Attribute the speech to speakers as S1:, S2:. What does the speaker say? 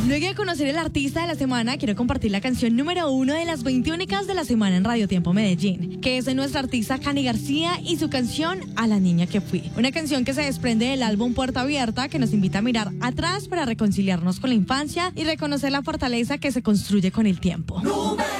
S1: Luego de conocer el artista de la semana, quiero compartir la canción número 1 de las 20 únicas de la semana en Radio Tiempo Medellín, que es de nuestra artista Cani García y su canción A la niña que fui. Una canción que se desprende del álbum Puerta Abierta, que nos invita a mirar atrás para reconciliarnos con la infancia y reconocer la fortaleza que se construye con el tiempo.